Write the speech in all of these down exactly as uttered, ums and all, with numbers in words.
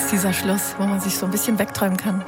ist dieser Schluss, wo man sich so ein bisschen wegträumen kann.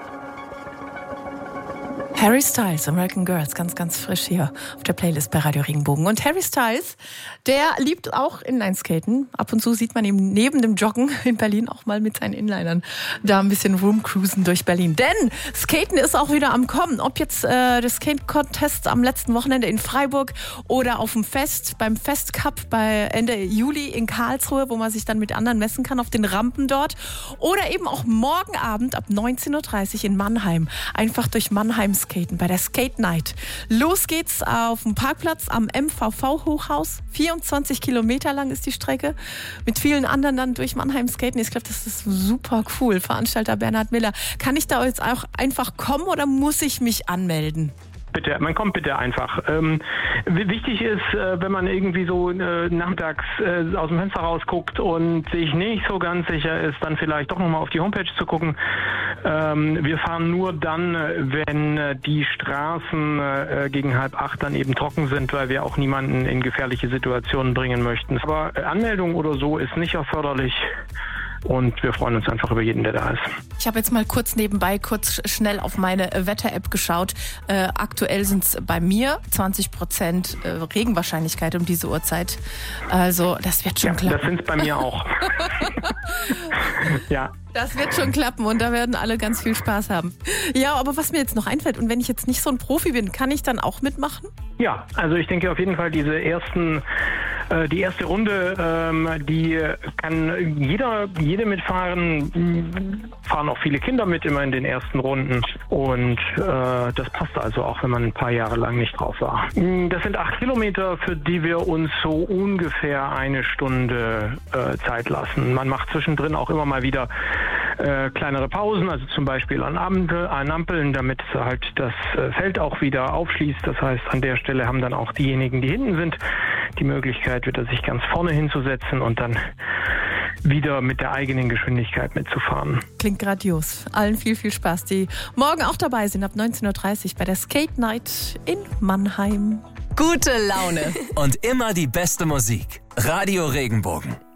Harry Styles, American Girls, ganz, ganz frisch hier auf der Playlist bei Radio Regenbogen. Und Harry Styles, der liebt auch Inlineskaten. Ab und zu sieht man ihn neben dem Joggen in Berlin auch mal mit seinen Inlinern da ein bisschen rumcruisen durch Berlin. Denn Skaten ist auch wieder am Kommen. Ob jetzt äh, das Skate-Contest am letzten Wochenende in Freiburg oder auf dem Fest, beim Festcup bei Ende Juli in Karlsruhe, wo man sich dann mit anderen messen kann auf den Rampen dort. Oder eben auch morgen Abend ab neunzehn Uhr dreißig in Mannheim. Einfach durch Mannheim skaten bei der Skate Night. Los geht's auf dem Parkplatz am M V V-Hochhaus. vierundzwanzig Kilometer lang ist die Strecke. Mit vielen anderen dann durch Mannheim skaten. Ich glaube, das ist super cool. Veranstalter Bernhard Miller. Kann ich da jetzt auch einfach kommen oder muss ich mich anmelden? Bitte, man kommt bitte einfach. Ähm, wichtig ist, äh, wenn man irgendwie so äh, nachmittags äh, aus dem Fenster rausguckt und sich nicht so ganz sicher ist, dann vielleicht doch nochmal auf die Homepage zu gucken. Ähm, wir fahren nur dann, wenn äh, die Straßen äh, gegen halb acht dann eben trocken sind, weil wir auch niemanden in gefährliche Situationen bringen möchten. Aber äh, Anmeldung oder so ist nicht erforderlich. Und wir freuen uns einfach über jeden, der da ist. Ich habe jetzt mal kurz nebenbei, kurz schnell auf meine Wetter-App geschaut. Äh, aktuell sind es bei mir zwanzig Prozent äh, Regenwahrscheinlichkeit um diese Uhrzeit. Also das wird schon ja, klappen. Das sind es bei mir auch. Ja. Das wird schon klappen und da werden alle ganz viel Spaß haben. Ja, aber was mir jetzt noch einfällt, und wenn ich jetzt nicht so ein Profi bin, kann ich dann auch mitmachen? Ja, also ich denke auf jeden Fall diese ersten, äh, die erste Runde, ähm, die kann jeder, jede mitfahren, fahren auch viele Kinder mit immer in den ersten Runden und äh, das passt also auch, wenn man ein paar Jahre lang nicht drauf war. Das sind acht Kilometer, für die wir uns so ungefähr eine Stunde äh, Zeit lassen. Man macht zwischendrin auch immer mal wieder Äh, kleinere Pausen, also zum Beispiel an, Ampel, an Ampeln, damit halt das äh, Feld auch wieder aufschließt. Das heißt, an der Stelle haben dann auch diejenigen, die hinten sind, die Möglichkeit, wieder sich ganz vorne hinzusetzen und dann wieder mit der eigenen Geschwindigkeit mitzufahren. Klingt grandios. Allen viel, viel Spaß, die morgen auch dabei sind, ab neunzehn Uhr dreißig bei der Skate Night in Mannheim. Gute Laune. Und immer die beste Musik. Radio Regenbogen.